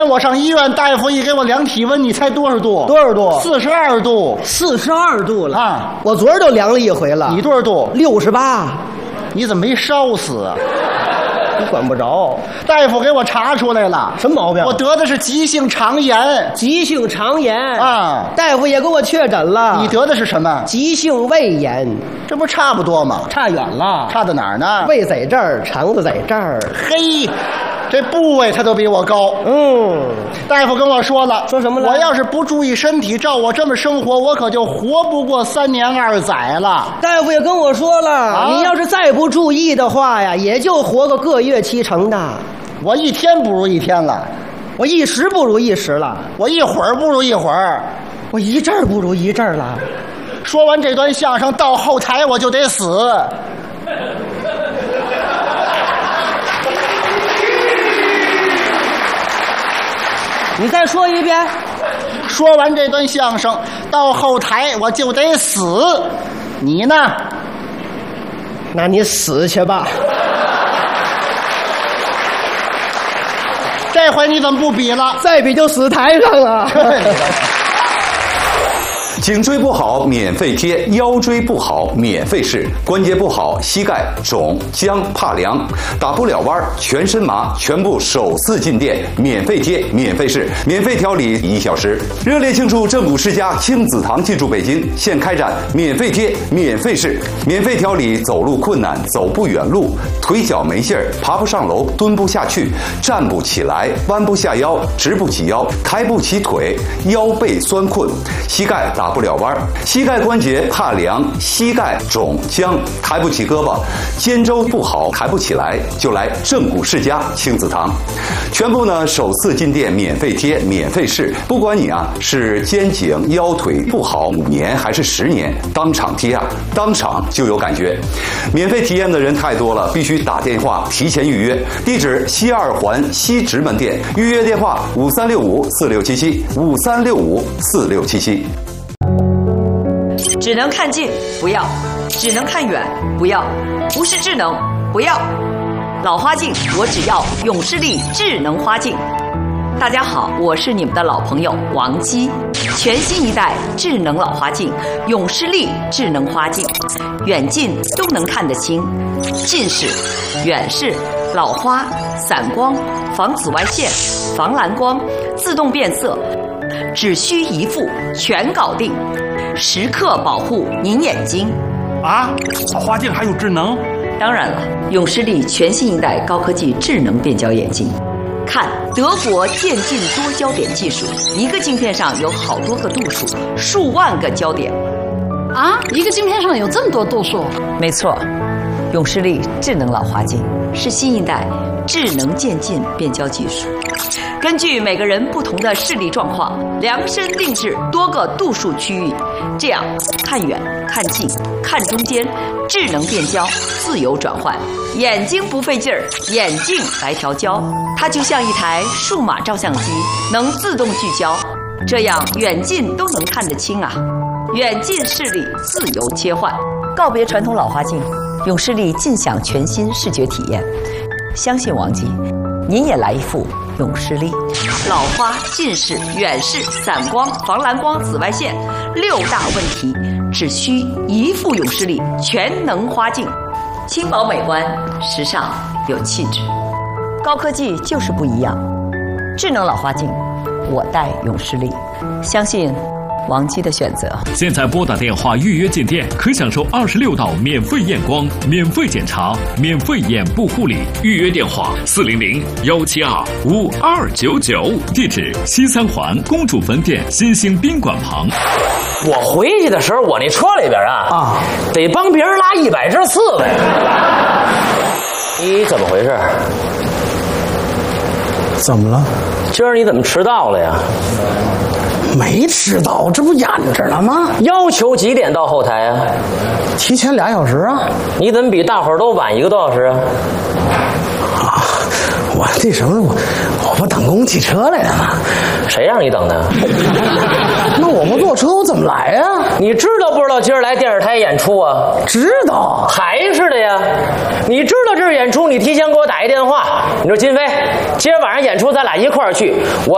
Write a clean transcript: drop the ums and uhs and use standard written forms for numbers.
我上医院，大夫一给我量体温，你猜多少度？ 多少度 ？42度。 42度了啊！ 我昨儿就量了一回了。 你多少度 ？68。 你怎么没烧死啊？ 你管不着。 大夫给我查出来了， 什么毛病？ 我得的是急性肠炎。 急性肠炎啊！ 大夫也给我确诊了。 你得的是什么？ 急性胃炎。 这不差不多吗？ 差远了。 差在哪儿呢？ 胃在这儿，肠子在这儿。 嘿，这部位他都比我高。大夫跟我说了， 说什么呢？ 我要是不注意身体，照我这么生活，我可就活不过3年2载了。 大夫也跟我说了，你要是再不注意的话呀，也就活个月7成的。 我一天不如一天了， 我一时不如一时了， 我一会儿不如一会儿， 我一阵儿不如一阵儿了。 说完这段相声，到后台我就得死。 你再说一遍。 说完这段相声，到后台我就得死。你呢？ 那你死去吧。 这回你怎么不比了？ 再比就死台上了。 颈椎不好免费贴，腰椎不好免费试，关节不好膝盖肿僵怕凉打不了弯全身麻，全部首次进店免费贴免费试免费调理1小时。热烈庆祝正骨世家亲子堂进驻北京，现开展免费贴免费试免费调理走路困难走不远路腿脚没劲儿爬不上楼蹲不下去站不起来弯不下腰直不起腰抬不起腿腰背酸困膝盖打不了弯膝盖关节怕凉膝盖肿僵抬不起胳膊肩周不好抬不起来就来正骨世家亲子堂全部呢首次进店免费贴免费试不管你啊是肩颈腰腿不好5年还是10年当场贴啊当场就有感觉免费体验的人太多了必须打电话提前预约地址西2环西直门店预约电话5365467753654677 只能看近不要只能看远不要不是智能不要老花镜我只要永视力智能花镜大家好我是你们的老朋友王姬全新一代智能老花镜永视力智能花镜远近都能看得清近视远视老花散光防紫外线防蓝光自动变色只需一副全搞定时刻保护您眼睛啊！老花镜还有智能？ 当然了，永视力全新一代高科技智能变焦眼镜。看德国渐进多焦点技术，一个镜片上有好多个度数，数万个焦点。 啊，一个镜片上有这么多度数？ 没错，永视力智能老花镜是新一代智能渐进变焦技术。根据每个人不同的视力状况，量身定制多个度数区域，这样看远、看近、看中间，智能变焦，自由转换，眼睛不费劲儿，眼镜来调焦，它就像一台数码照相机，能自动聚焦，这样远近都能看得清啊！远近视力自由切换，告别传统老花镜，永视力尽享全新视觉体验。相信王姬，您也来一副永视力，老花、近视、远视、散光、防蓝光、紫外线6大问题，只需一副永视力全能花镜，轻薄美观，时尚有气质，高科技就是不一样。智能老花镜，我戴永视力，相信王姬的选择。 现在拨打电话预约进店，可享受26道免费验光、免费检查、免费眼部护理。预约电话400-172-5299，地址西3环公主坟店新兴宾馆旁。 我回去的时候，我那车里边得帮别人拉100只刺猬。你怎么回事？ 怎么了？ 今儿你怎么迟到了呀？ 没迟到，这不演着呢吗？ 要求几点到后台啊？ 提前2小时啊。 你怎么比大伙儿都晚1个多小时啊？ 我那什么，我不等公共汽车来了吗？ 谁让你等的？ 那我不坐车，我怎么来呀？ 你知道不知道今儿来电视台演出啊？ 知道， 还是的呀。你知道这是演出，你提前给我打一电话，你说金飞，今儿晚上演出咱俩一块儿去，我